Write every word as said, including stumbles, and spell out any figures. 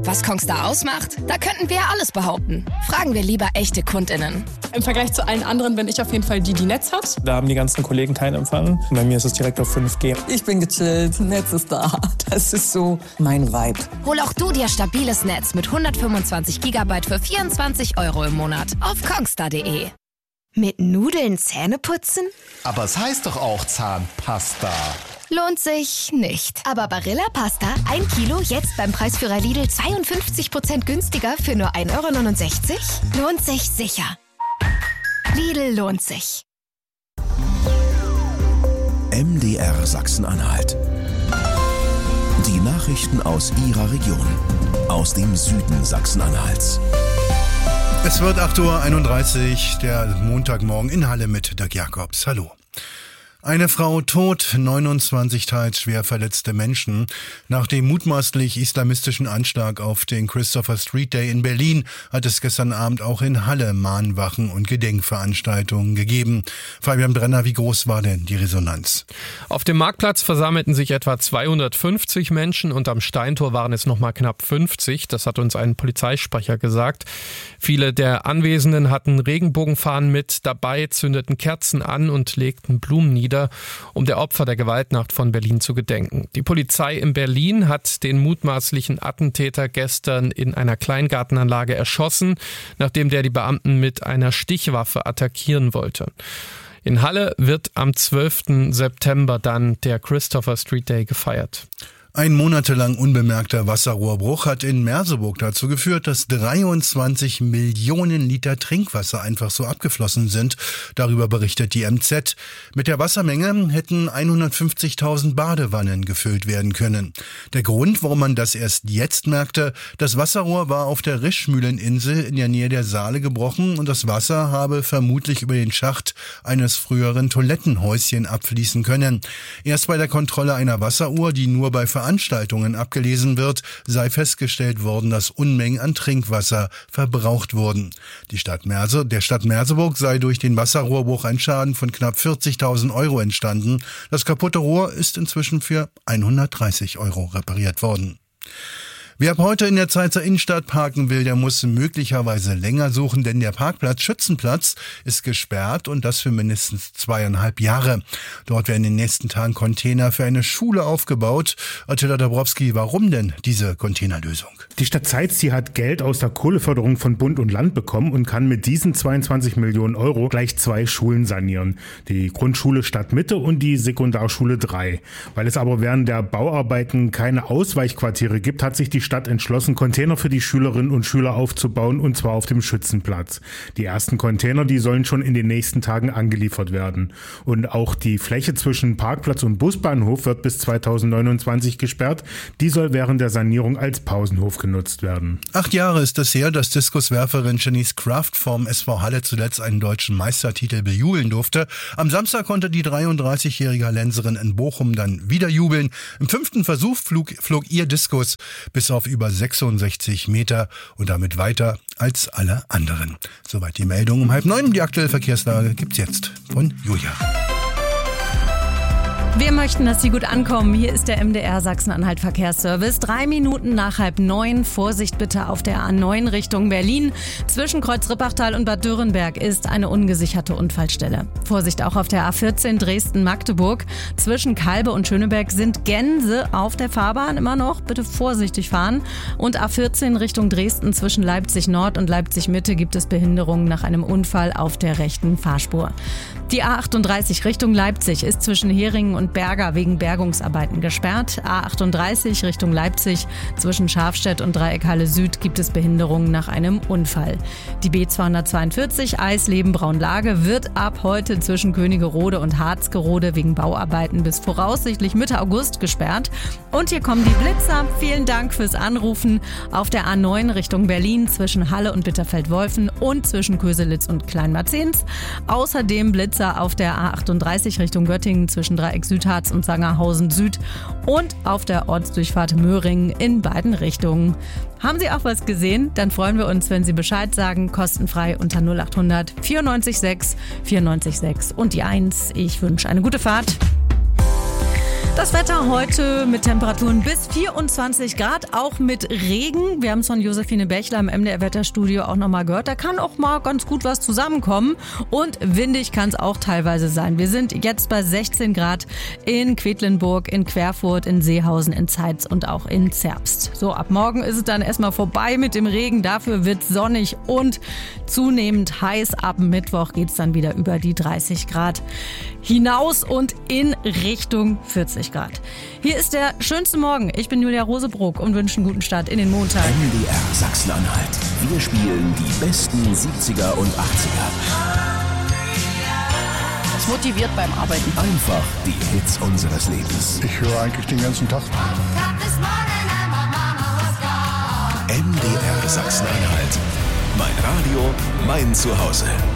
Was Kongstar ausmacht? Da könnten wir ja alles behaupten. Fragen wir lieber echte KundInnen. Im Vergleich zu allen anderen bin ich auf jeden Fall die, die Netz hat. Da haben die ganzen Kollegen keinen Empfang. Bei mir ist es direkt auf fünf G. Ich bin gechillt, Netz ist da. Das ist so mein Vibe. Hol auch du dir stabiles Netz mit hundertfünfundzwanzig Gigabyte für vierundzwanzig Euro im Monat auf kongstar punkt de. Mit Nudeln Zähne putzen? Aber es heißt doch auch Zahnpasta. Lohnt sich nicht. Aber Barilla Pasta, ein Kilo, jetzt beim Preisführer Lidl zweiundfünfzig Prozent günstiger für nur ein Euro neunundsechzig? Lohnt sich sicher. Lidl lohnt sich. M D R Sachsen-Anhalt. Die Nachrichten aus Ihrer Region. Aus dem Süden Sachsen-Anhalts. Es wird acht Uhr einunddreißig, der Montagmorgen in Halle mit Dirk Jacobs. Hallo. Eine Frau tot, neunundzwanzig teils schwer verletzte Menschen. Nach dem mutmaßlich islamistischen Anschlag auf den Christopher Street Day in Berlin hat es gestern Abend auch in Halle Mahnwachen und Gedenkveranstaltungen gegeben. Fabian Brenner, wie groß war denn die Resonanz? Auf dem Marktplatz versammelten sich etwa zweihundertfünfzig Menschen und am Steintor waren es noch mal knapp fünfzig. Das hat uns ein Polizeisprecher gesagt. Viele der Anwesenden hatten Regenbogenfahnen mit dabei, zündeten Kerzen an und legten Blumen nieder, um der Opfer der Gewaltnacht von Berlin zu gedenken. Die Polizei in Berlin hat den mutmaßlichen Attentäter gestern in einer Kleingartenanlage erschossen, nachdem der die Beamten mit einer Stichwaffe attackieren wollte. In Halle wird am zwölften September dann der Christopher Street Day gefeiert. Ein monatelang unbemerkter Wasserrohrbruch hat in Merseburg dazu geführt, dass dreiundzwanzig Millionen Liter Trinkwasser einfach so abgeflossen sind. Darüber berichtet die M Z. Mit der Wassermenge hätten hundertfünfzigtausend Badewannen gefüllt werden können. Der Grund, warum man das erst jetzt merkte, das Wasserrohr war auf der Rischmühleninsel in der Nähe der Saale gebrochen und das Wasser habe vermutlich über den Schacht eines früheren Toilettenhäuschen abfließen können. Erst bei der Kontrolle einer Wasseruhr, die nur bei Veranstaltungen abgelesen wird, sei festgestellt worden, dass Unmengen an Trinkwasser verbraucht wurden. Die Stadt Merse, der Stadt Merseburg sei durch den Wasserrohrbruch ein Schaden von knapp vierzigtausend Euro entstanden. Das kaputte Rohr ist inzwischen für hundertdreißig Euro repariert worden. Wer ab heute in der Zeitzer Innenstadt parken will, der muss möglicherweise länger suchen, denn der Parkplatz Schützenplatz ist gesperrt und das für mindestens zweieinhalb Jahre. Dort werden in den nächsten Tagen Container für eine Schule aufgebaut. Attila Dabrowski, warum denn diese Containerlösung? Die Stadt Zeitz, die hat Geld aus der Kohleförderung von Bund und Land bekommen und kann mit diesen zweiundzwanzig Millionen Euro gleich zwei Schulen sanieren. Die Grundschule Stadtmitte und die Sekundarschule drei. Weil es aber während der Bauarbeiten keine Ausweichquartiere gibt, hat sich die Stadt entschlossen, Container für die Schülerinnen und Schüler aufzubauen, und zwar auf dem Schützenplatz. Die ersten Container, die sollen schon in den nächsten Tagen angeliefert werden. Und auch die Fläche zwischen Parkplatz und Busbahnhof wird bis zweitausendneunundzwanzig gesperrt. Die soll während der Sanierung als Pausenhof genutzt werden. Acht Jahre ist es her, dass Diskuswerferin Janice Kraft vom S V Halle zuletzt einen deutschen Meistertitel bejubeln durfte. Am Samstag konnte die dreiunddreißigjährige Hallenserin in Bochum dann wieder jubeln. Im fünften Versuch flog, flog ihr Diskus bis auf über sechsundsechzig Meter und damit weiter als alle anderen. Soweit die Meldung um halb neun. Die aktuelle Verkehrslage gibt's jetzt von Julia. Wir möchten, dass Sie gut ankommen. Hier ist der M D R Sachsen-Anhalt Verkehrsservice. Drei Minuten nach halb neun. Vorsicht bitte auf der A neun Richtung Berlin. Zwischen Kreuz-Rippachtal und Bad Dürrenberg ist eine ungesicherte Unfallstelle. Vorsicht auch auf der A vierzehn Dresden-Magdeburg. Zwischen Kalbe und Schöneberg sind Gänse auf der Fahrbahn immer noch. Bitte vorsichtig fahren. Und A vierzehn Richtung Dresden zwischen Leipzig Nord und Leipzig Mitte gibt es Behinderungen nach einem Unfall auf der rechten Fahrspur. Die A achtunddreißig Richtung Leipzig ist zwischen Heringen und Berger wegen Bergungsarbeiten gesperrt. A achtunddreißig Richtung Leipzig zwischen Schafstedt und Dreieckhalle Süd gibt es Behinderungen nach einem Unfall. Die B zweihundertzweiundvierzig Eisleben-Braunlage wird ab heute zwischen Königerode und Harzgerode wegen Bauarbeiten bis voraussichtlich Mitte August gesperrt. Und hier kommen die Blitzer. Vielen Dank fürs Anrufen. Auf der A neun Richtung Berlin zwischen Halle und Bitterfeld-Wolfen und zwischen Köselitz und Kleinmarzens. Außerdem Blitzer auf der A achtunddreißig Richtung Göttingen zwischen Dreieck Südharz und Sangerhausen Süd und auf der Ortsdurchfahrt Möhringen in beiden Richtungen. Haben Sie auch was gesehen? Dann freuen wir uns, wenn Sie Bescheid sagen, kostenfrei unter null achthundert vierundneunzig sechs vierundneunzig sechs und die eins. Ich wünsche eine gute Fahrt. Das Wetter heute mit Temperaturen bis vierundzwanzig Grad, auch mit Regen. Wir haben es von Josephine Bächler im M D R-Wetterstudio auch nochmal gehört. Da kann auch mal ganz gut was zusammenkommen. Und windig kann es auch teilweise sein. Wir sind jetzt bei sechzehn Grad in Quedlinburg, in Querfurt, in Seehausen, in Zeitz und auch in Zerbst. So, ab morgen ist es dann erstmal vorbei mit dem Regen. Dafür wird sonnig und zunehmend heiß. Ab Mittwoch geht es dann wieder über die dreißig Grad hinaus und in Richtung vierzig Grad. Hier ist der schönste Morgen. Ich bin Julia Rosebrock und wünsche einen guten Start in den Montag. M D R Sachsen-Anhalt. Wir spielen die besten siebziger und achtziger. Das motiviert beim Arbeiten. Einfach die Hits unseres Lebens. Ich höre eigentlich den ganzen Tag. M D R Sachsen-Anhalt. Mein Radio, mein Zuhause.